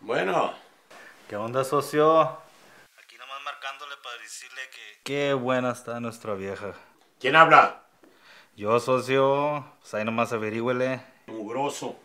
Bueno, ¿Qué onda, socio? Aquí nomás marcándole para decirle que qué buena está nuestra vieja. ¿quién habla? Yo, socio, pues ahí nomás averígüele. Mugroso.